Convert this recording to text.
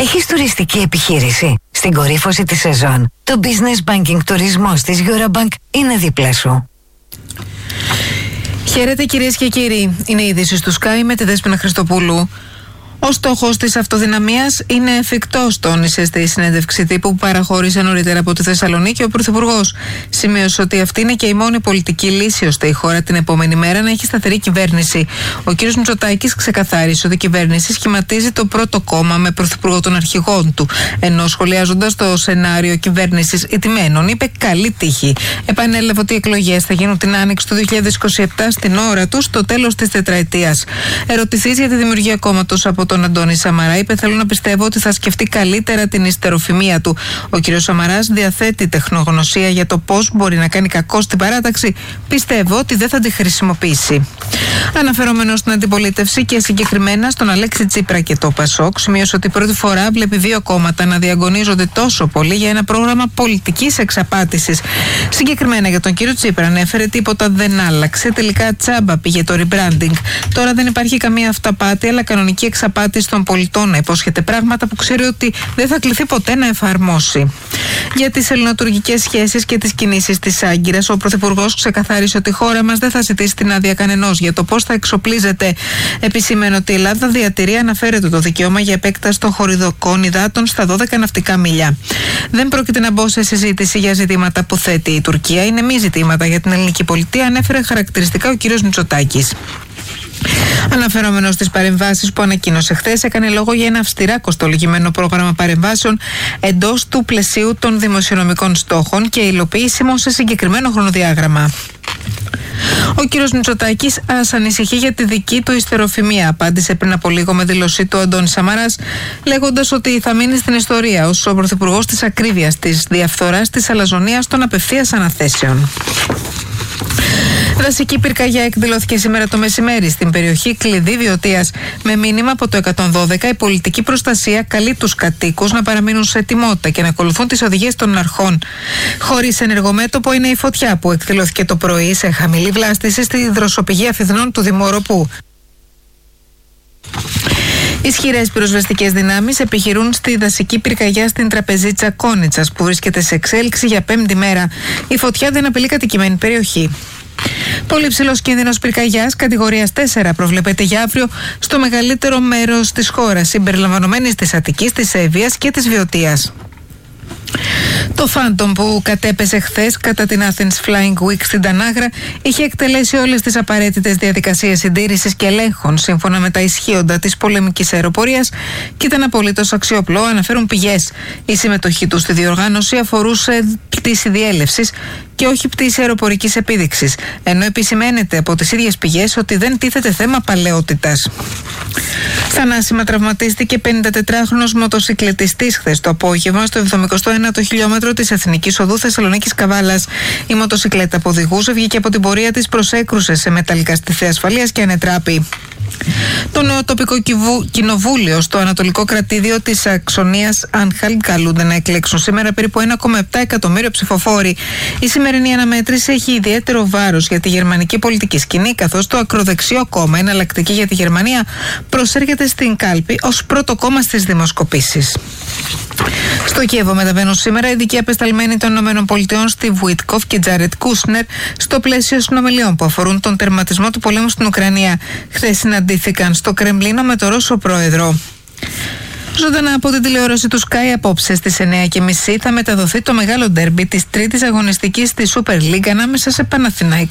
Έχεις τουριστική επιχείρηση? Στην κορύφωση της σεζόν, το Business Banking τουρισμός της Eurobank είναι δίπλα σου. Χαίρετε κυρίες και κύριοι, είναι η είδηση του Sky με τη Δέσποινα Χριστοπούλου. Ο στόχος της αυτοδυναμίας είναι εφικτός, τόνισε στη συνέντευξη τύπου που παραχώρησε νωρίτερα από τη Θεσσαλονίκη ο Πρωθυπουργός. Σημείωσε ότι αυτή είναι και η μόνη πολιτική λύση ώστε η χώρα την επόμενη μέρα να έχει σταθερή κυβέρνηση. Ο κ. Μητσοτάκης ξεκαθάρισε ότι η κυβέρνηση σχηματίζει το πρώτο κόμμα με πρωθυπουργό των αρχηγών του. Ενώ σχολιάζοντας το σενάριο κυβέρνησης ηττημένων, είπε καλή τύχη. Επανέλαβε ότι οι εκλογές θα γίνουν την άνοιξη του 2027 στην ώρα του, στο τέλος της τετραετίας. Ερωτηθείς για τη δημιουργία κόμματος από τον Αντώνη Σαμαρά, είπε: θέλω να πιστεύω ότι θα σκεφτεί καλύτερα την υστεροφημία του. Ο κ. Σαμαράς διαθέτει τεχνογνωσία για το πώς μπορεί να κάνει κακό στην παράταξη. Πιστεύω ότι δεν θα τη χρησιμοποιήσει. Αναφερόμενος στην αντιπολίτευση και συγκεκριμένα στον Αλέξη Τσίπρα και το Πασόκ, σημείωσε ότι πρώτη φορά βλέπει δύο κόμματα να διαγωνίζονται τόσο πολύ για ένα πρόγραμμα πολιτικής εξαπάτησης. Συγκεκριμένα για τον κύριο Τσίπρα, ανέφερε: τίποτα δεν άλλαξε. Τελικά τσάμπα πήγε το rebranding. Τώρα δεν υπάρχει καμία αυταπάτη, αλλά κανονική εξαπάτηση των πολιτών να υπόσχεται πράγματα που ξέρει ότι δεν θα κληθεί ποτέ να εφαρμόσει. Για τις ελληνοτουρκικές σχέσεις και τις κινήσεις της Άγκυρας, ο Πρωθυπουργός ξεκαθάρισε ότι η χώρα μας δεν θα ζητήσει την άδεια κανενός για το πώς θα εξοπλίζεται. Επισήμενε ότι η Ελλάδα διατηρεί αναφέρεται το δικαίωμα για επέκταση των χωριδοκών υδάτων στα 12 ναυτικά μίλια. Δεν πρόκειται να μπω σε συζήτηση για ζητήματα που θέτει η Τουρκία. Είναι μη ζητήματα για την ελληνική πολιτεία, ανέφερε χαρακτηριστικά ο κ. Μητσοτάκης. Αναφερόμενος στις παρεμβάσεις που ανακοίνωσε χθες, έκανε λόγο για ένα αυστηρά κοστολογημένο πρόγραμμα παρεμβάσεων εντός του πλαισίου των δημοσιονομικών στόχων και υλοποιήσιμο σε συγκεκριμένο χρονοδιάγραμμα. Ο κύριος Μητσοτάκης ας ανησυχεί για τη δική του υστεροφημία, απάντησε πριν από λίγο με δήλωσή του Αντώνης Σαμαράς, λέγοντας ότι θα μείνει στην ιστορία ως ο πρωθυπουργός της ακρίβειας, της διαφθοράς, της αλαζονίας, των απευθείας αναθέσεων. Δασική πυρκαγιά εκδηλώθηκε σήμερα το μεσημέρι στην περιοχή Κλειδί Βιωτίας. Με μήνυμα από το 112, η πολιτική προστασία καλεί τους κατοίκους να παραμείνουν σε ετοιμότητα και να ακολουθούν τις οδηγίες των αρχών. Χωρίς ενεργομέτωπο είναι η φωτιά που εκδηλώθηκε το πρωί σε χαμηλή βλάστηση στη δροσοπηγή Αφιδνών του Δημοροπού. Ισχυρές πυροσβεστικές δυνάμεις επιχειρούν στη δασική πυρκαγιά στην τραπεζίτσα Κόνιτσας που βρίσκεται σε εξέλιξη για 5η μέρα. Η φωτιά δεν απειλεί κατοικημένη περιοχή. Πολύ ψηλός κίνδυνος πυρκαγιάς κατηγορίας 4 προβλέπεται για αύριο στο μεγαλύτερο μέρος της χώρας, συμπεριλαμβανομένης της Αττικής, της Εύβοιας και της Βιωτίας. Το Phantom που κατέπεσε χθες κατά την Athens Flying Week στην Τανάγρα είχε εκτελέσει όλες τις απαραίτητες διαδικασίες συντήρησης και ελέγχων σύμφωνα με τα ισχύοντα της πολεμικής αεροπορίας και ήταν απολύτως αξιόπλο, αναφέρουν πηγές. Η συμμετοχή του στη διοργάνωση αφορούσε πτήση διέλευσης και όχι πτήση αεροπορικής επίδειξης, ενώ επισημαίνεται από τις ίδιες πηγές ότι δεν τίθεται θέμα παλαιότητας. Θανάσιμα τραυματίστηκε 54χρονος μοτοσυκλετιστής χθες το απόγευμα στο 79ο χιλιόμετρο της Εθνικής Οδού Θεσσαλονίκης Καβάλας. Η μοτοσυκλέτα που οδηγούσε βγήκε από την πορεία της, προσέκρουσε σε μεταλλικά στιθέα ασφαλείας και ανετράπη. Το νέο τοπικό κοινοβούλιο στο Ανατολικό Κρατήδιο της Αξονίας Άνχαλ καλούνται να εκλέξουν σήμερα περίπου 1,7 εκατομμύριο ψηφοφόροι. Η σημερινή αναμέτρηση έχει ιδιαίτερο βάρος για τη γερμανική πολιτική σκηνή, καθώς το ακροδεξιό κόμμα Εναλλακτική για τη Γερμανία προσέρχεται στην κάλπη ως πρώτο κόμμα στις δημοσκοπήσεις. Στο Κίεβο μεταβαίνουν σήμερα ειδικοί απεσταλμένοι των ΗΠΑ Στιβ Βουίτκοφ και Τζάρετ Κούσνερ στο πλαίσιο συνομιλιών που αφορούν τον τερματισμό του πολέμου στην Ουκρανία. Χθες συναντήθηκαν στο Κρεμλίνο με τον Ρώσο πρόεδρο. Ζωντανά από την τηλεόραση του Sky απόψε στις 9:30 θα μεταδοθεί το μεγάλο ντέρμπι της τρίτης αγωνιστικής στη Super League ανάμεσα σε Παναθηναϊκό